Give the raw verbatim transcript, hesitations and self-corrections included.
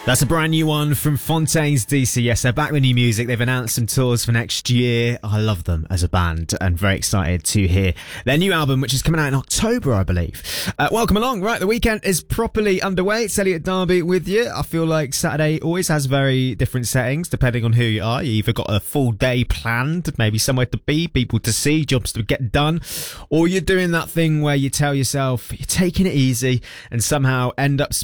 That's a brand new one from Fontaines D C. Yes, they're back with new music. They've announced some tours for next year. I love them as a band and very excited to hear their new album, which is coming out in October, I believe. Uh, welcome along. Right, the weekend is properly underway. It's Elliot Darby with you. I feel like Saturday always has very different settings depending on who you are. You either got a full day planned, maybe somewhere to be, people to see, jobs to get done, or you're doing that thing where you tell yourself you're taking it easy and somehow end up